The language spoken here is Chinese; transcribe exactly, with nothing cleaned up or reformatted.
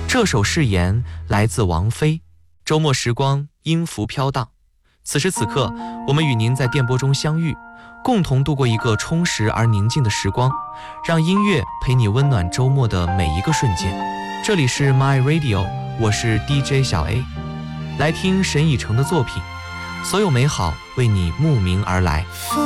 这首誓言来自王菲。周末时光，音符飘荡。此时此刻，我们与您在电波中相遇，共同度过一个充实而宁静的时光，让音乐陪你温暖周末的每一个瞬间。这里是 My Radio， 我是 D J 小 A， 来听沈以诚的作品，所有美好为你慕名而来。